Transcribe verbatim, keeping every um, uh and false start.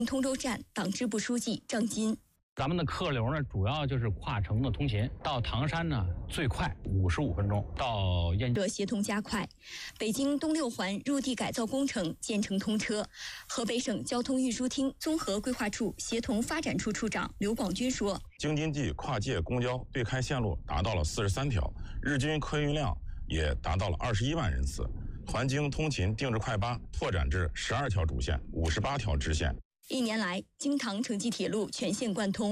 通州站党支部书记张金。 咱们的客流呢，主要就是跨城的通勤，到唐山呢最快五十五分钟，到燕这协同加快。北京东六环入地改造工程建成通车。河北省交通运输厅综合规划处协同发展处处长刘广军说：“ 京津冀跨界公交对开线路达到了四十三条，日均客运量也达到了二十一万人次。环京通勤定制快八拓展至十二条主线、五十八条支线。” 一年来，京唐城际铁路全线贯通。